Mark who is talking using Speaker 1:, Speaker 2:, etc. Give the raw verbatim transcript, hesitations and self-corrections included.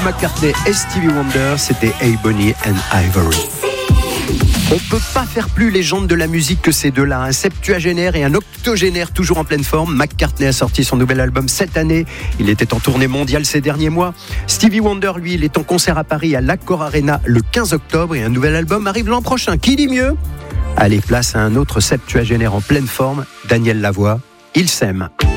Speaker 1: McCartney et Stevie Wonder, c'était Ebony and Ivory. On peut pas faire plus légende de la musique que ces deux-là. Un septuagénaire et un octogénaire toujours en pleine forme. McCartney a sorti son nouvel album cette année. Il était en tournée mondiale ces derniers mois. Stevie Wonder, lui, il est en concert à Paris à l'Accor Arena le quinze octobre et un nouvel album arrive l'an prochain. Qui dit mieux ? Allez, place à un autre septuagénaire en pleine forme, Daniel Lavoie. Il s'aime.